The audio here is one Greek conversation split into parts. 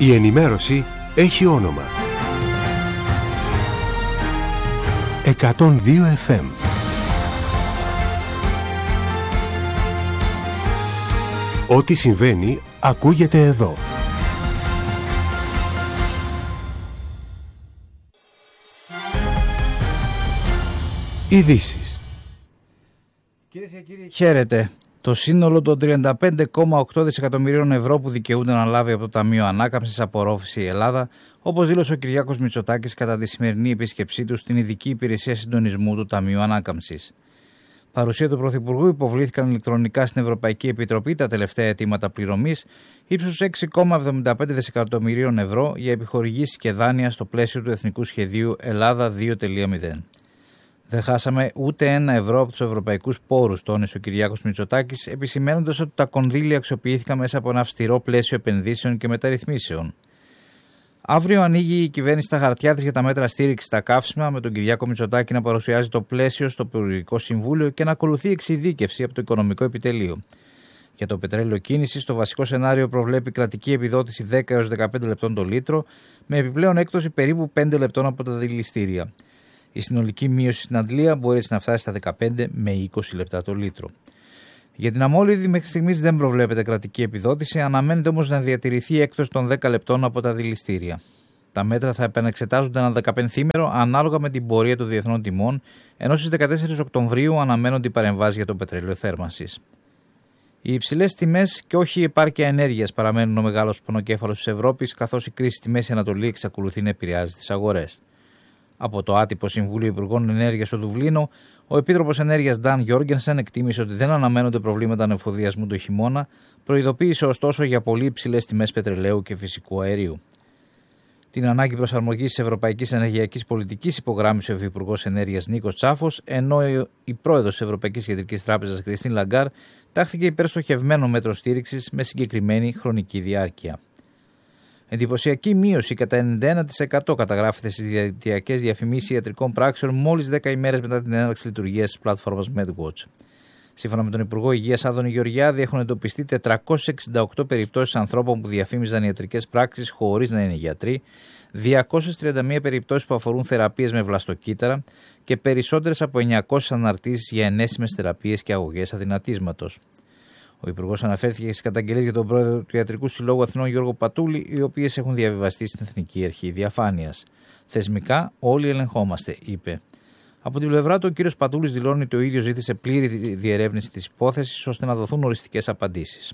Η ενημέρωση έχει όνομα. 102 FM. Ό,τι συμβαίνει ακούγεται εδώ. Ειδήσεις. Κυρίες και κύριοι, χαίρετε. Το σύνολο των 35,8 δισεκατομμυρίων ευρώ που δικαιούνται να λάβει από το Ταμείο Ανάκαμψης απορρόφηση η Ελλάδα, όπως δήλωσε ο Κυριάκος Μητσοτάκης κατά τη σημερινή επίσκεψή του στην Ειδική Υπηρεσία Συντονισμού του Ταμείου Ανάκαμψης. Παρουσία του Πρωθυπουργού υποβλήθηκαν ηλεκτρονικά στην Ευρωπαϊκή Επιτροπή τα τελευταία αιτήματα πληρωμής ύψους 6,75 δισεκατομμυρίων ευρώ για επιχορηγήσεις και δάνεια στο πλαίσιο του Εθνικού Σχεδίου Ελλάδα 2.0. Δεν χάσαμε ούτε ένα ευρώ από τους ευρωπαϊκούς πόρους, τόνισε ο Κυριάκος Μητσοτάκης, επισημαίνοντας ότι τα κονδύλια αξιοποιήθηκαν μέσα από ένα αυστηρό πλαίσιο επενδύσεων και μεταρρυθμίσεων. Αύριο ανοίγει η κυβέρνηση τα χαρτιά της για τα μέτρα στήριξης στα καύσιμα, με τον Κυριάκο Μητσοτάκη να παρουσιάζει το πλαίσιο στο Υπουργικό Συμβούλιο και να ακολουθεί εξειδίκευση από το Οικονομικό Επιτελείο. Για το πετρέλαιο κίνησης, το βασικό σενάριο προβλέπει κρατική επιδότηση 10 έως 15 λεπτών το λίτρο, με επιπλέον έκπτωση περίπου 5 λεπτών από τα δηληστήρια. Η συνολική μείωση στην αντλία μπορεί έτσι να φτάσει στα 15 με 20 λεπτά το λίτρο. Για την αμόλυβδη μέχρι στιγμής δεν προβλέπεται κρατική επιδότηση, αναμένεται όμως να διατηρηθεί έκπτωση των 10 λεπτών από τα δηληστήρια. Τα μέτρα θα επανεξετάζονται ένα 15ήμερο ανάλογα με την πορεία των διεθνών τιμών, ενώ στις 14 Οκτωβρίου αναμένονται οι παρεμβάσεις για το πετρέλαιο θέρμανσης. Οι υψηλές τιμές και όχι η επάρκεια ενέργειας παραμένουν ο μεγάλος πονοκέφαλος της Ευρώπης, καθώς η κρίση στη Μέση Ανατολή εξακολουθεί να επηρεάζει τις αγορές. Από το άτυπο Συμβούλιο Υπουργών Ενέργειας στο Δουβλίνο, ο Επίτροπος Ενέργειας Νταν Γιόργενσεν εκτίμησε ότι δεν αναμένονται προβλήματα ανεφοδιασμού το χειμώνα, προειδοποίησε ωστόσο για πολύ υψηλές τιμές πετρελαίου και φυσικού αερίου. Την ανάγκη προσαρμογής της Ευρωπαϊκής Ενεργειακής Πολιτικής υπογράμμισε ο Υφυπουργός Ενέργειας Νίκος Τσάφος, ενώ η πρόεδρος της Ευρωπαϊκής Κεντρικής Τράπεζας Κριστίν Λαγκάρ τάχθηκε υπέρ στοχευμένων μέτρων στήριξης με συγκεκριμένη χρονική διάρκεια. Εντυπωσιακή μείωση κατά 91% καταγράφεται στις διαδικτυακές διαφημίσεις ιατρικών πράξεων μόλις 10 ημέρες μετά την έναρξη λειτουργίας της πλατφόρμας MedWatch. Σύμφωνα με τον Υπουργό Υγείας Άδωνη Γεωργιάδη, έχουν εντοπιστεί 468 περιπτώσεις ανθρώπων που διαφήμιζαν ιατρικές πράξεις χωρίς να είναι γιατροί, 231 περιπτώσεις που αφορούν θεραπείες με βλαστοκύτταρα και περισσότερες από 900 αναρτήσεις για ενέσιμες θεραπείες και αγωγές αδυνατίσματος. Ο Υπουργός αναφέρθηκε στις καταγγελίες για τον πρόεδρο του Ιατρικού Συλλόγου Αθηνών Γιώργο Πατούλη, οι οποίες έχουν διαβιβαστεί στην Εθνική Αρχή Διαφάνειας. Θεσμικά όλοι ελεγχόμαστε, είπε. Από την πλευρά του, ο κ. Πατούλης δηλώνει ότι ο ίδιος ζήτησε πλήρη διερεύνηση της υπόθεσης ώστε να δοθούν οριστικές απαντήσεις.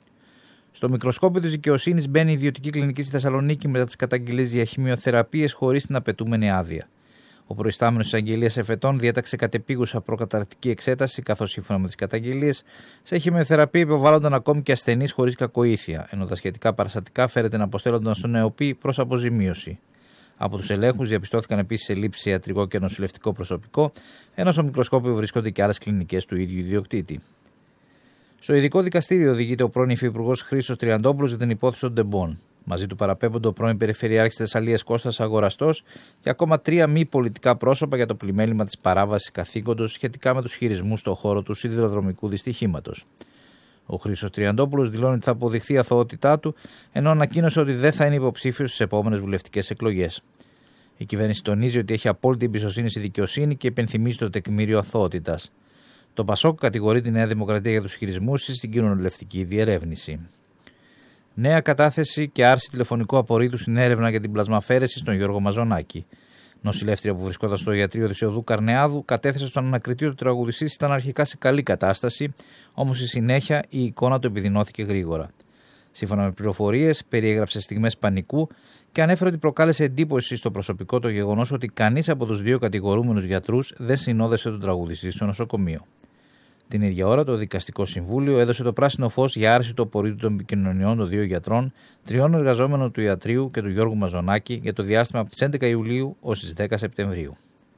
Στο μικροσκόπιο της δικαιοσύνης μπαίνει η ιδιωτική κλινική στη Θεσσαλονίκη μετά τις καταγγελίες για χημειοθεραπείες χωρίς την απαιτούμενη άδεια. Ο προϊστάμενος της Αγγελίας Εφετών διέταξε κατεπίγουσα προκαταρκτική εξέταση, καθώς σύμφωνα με τις καταγγελίες, σε χημειοθεραπεία υποβάλλονταν ακόμη και ασθενείς χωρίς κακοήθεια, ενώ τα σχετικά παραστατικά φέρεται να αποστέλλονταν στον ΕΟΠΗ προς αποζημίωση. Από τους ελέγχους διαπιστώθηκαν επίσης ελλείψεις σε ιατρικό και νοσηλευτικό προσωπικό, ενώ στο μικροσκόπιο βρίσκονται και άλλες κλινικές του ίδιου ιδιοκτήτη. Στο ειδικό δικαστήριο οδηγείται ο πρώην υφυπουργός Χρήστος Τριαντόπουλος για την υπόθεση των Ντεμπών. Μαζί του παραπέμπονται ο πρώην Περιφερειάρχης Θεσσαλίας Κώστας Αγοραστός και ακόμα 3 μη πολιτικά πρόσωπα για το πλημέλημα της παράβασης καθήκοντος σχετικά με τους χειρισμούς στον χώρο του σιδηροδρομικού δυστυχήματος. Ο Χρήστος Τριαντόπουλος δηλώνει ότι θα αποδειχθεί η αθωότητά του, ενώ ανακοίνωσε ότι δεν θα είναι υποψήφιος στις επόμενες βουλευτικές εκλογές. Η κυβέρνηση τονίζει ότι έχει απόλυτη εμπιστοσύνη στη δικαιοσύνη και υπενθυμίζει το τεκμήριο αθωότητας. Το ΠΑΣΟΚ κατηγορεί τη Νέα Δημοκρατία για τους χειρισμούς της στην κοινοβουλευτική διερεύνηση. Νέα κατάθεση και άρση τηλεφωνικού απορρίτου στην έρευνα για την πλασμαφέρεση στον Γιώργο Μαζονάκη. Νοσηλεύτρια που βρισκόταν στο ιατρείο της Οδού Καρνεάδου κατέθεσε στον ανακριτή ότι ο τραγουδιστής ήταν αρχικά σε καλή κατάσταση, όμως στη συνέχεια η εικόνα του επιδεινώθηκε γρήγορα. Σύμφωνα με πληροφορίες, περιέγραψε στιγμές πανικού και ανέφερε ότι προκάλεσε εντύπωση στο προσωπικό το γεγονός ότι κανείς από τους δύο κατηγορούμενους γιατρούς δεν συνόδευσε τον τραγουδιστή στο νοσοκομείο. Την ίδια ώρα, το Δικαστικό Συμβούλιο έδωσε το πράσινο φως για άρση του απορρίτου των επικοινωνιών των 2 γιατρών, 3 εργαζόμενων του ιατρείου και του Γιώργου Μαζονάκη για το διάστημα από τις 11 Ιουλίου ως τις 10 Σεπτεμβρίου.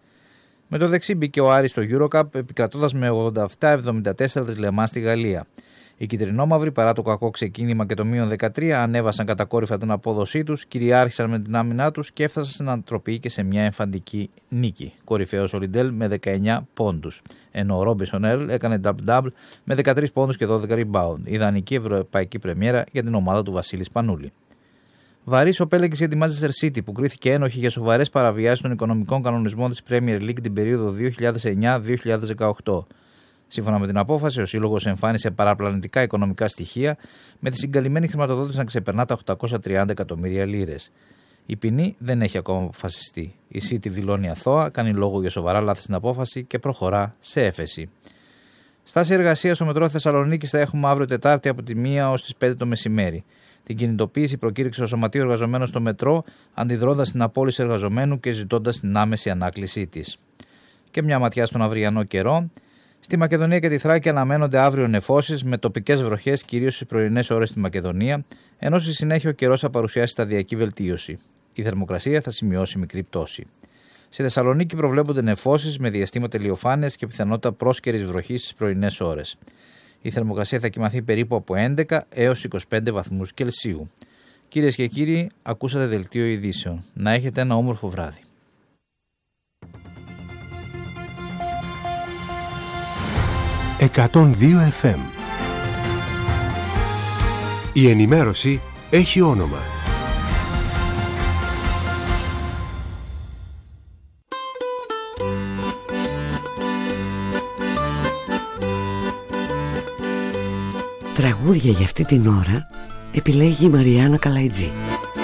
Με το δεξί μπήκε ο Άρης στο EuroCup, επικρατώντας με 87-74 της Λεμάν στη Γαλλία. Οι κυτρινόμαυροι, παρά το κακό ξεκίνημα και το μείον 13, ανέβασαν κατακόρυφα την απόδοσή τους, κυριάρχησαν με την άμυνά τους και έφτασαν στην ανατροπή και σε μια εμφαντική νίκη. Κορυφαίος ο Λιντέλ με 19 πόντους, ενώ ο Ρόμπινσον Έρλ έκανε double-double με 13 πόντους και 12 rebound. Ιδανική ευρωπαϊκή πρεμιέρα για την ομάδα του Βασίλη Σπανούλη. Βαρύς ο πέλεκης για τη Manchester City που κρίθηκε ένοχη για σοβαρές παραβιάσεις των οικονομικών κανονισμών της Premier League την περίοδο 2009-2018. Σύμφωνα με την απόφαση, ο σύλλογος εμφάνισε παραπλανητικά οικονομικά στοιχεία, με τη συγκαλυμμένη χρηματοδότηση να ξεπερνά τα 830 εκατομμύρια λίρες. Η ποινή δεν έχει ακόμα αποφασιστεί. Η City δηλώνει αθώα, κάνει λόγο για σοβαρά λάθη στην απόφαση και προχωρά σε έφεση. Στάση εργασίας στο μετρό Θεσσαλονίκης θα έχουμε αύριο Τετάρτη από τη 1 ως τις 5 το μεσημέρι. Την κινητοποίηση προκήρυξε το Σωματείο Εργαζομένων στο μετρό, αντιδρώντας στην απόλυση εργαζομένου και ζητώντας την άμεση ανάκλησή της. Και μια ματιά στον αυριανό καιρό. Στη Μακεδονία και τη Θράκη αναμένονται αύριο νεφώσεις με τοπικές βροχές κυρίως στις πρωινές ώρες στη Μακεδονία, ενώ στη συνέχεια ο καιρός θα παρουσιάσει σταδιακή βελτίωση. Η θερμοκρασία θα σημειώσει μικρή πτώση. Στη Θεσσαλονίκη προβλέπονται νεφώσεις με διαστήματα ηλιοφάνειας και πιθανότητα πρόσκαιρης βροχής στις πρωινές ώρες. Η θερμοκρασία θα κυμανθεί περίπου από 11 έως 25 βαθμούς Κελσίου. Κυρίες και κύριοι, ακούσατε δελτίο ειδήσεων. Να έχετε ένα όμορφο βράδυ. «102 FM». Η ενημέρωση έχει όνομα. Τραγούδια για αυτή την ώρα επιλέγει η Μαριάννα Καλαϊτζή.